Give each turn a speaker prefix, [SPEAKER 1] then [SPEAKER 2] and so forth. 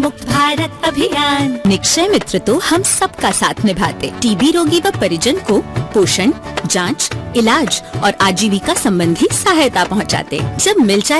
[SPEAKER 1] मुक्त भारत अभियान। निक्षय मित्र तो हम सबका साथ निभाते, टीबी रोगी व परिजन को पोषण, जांच, इलाज और आजीविका संबंधी सहायता पहुंचाते। जब मिल जाए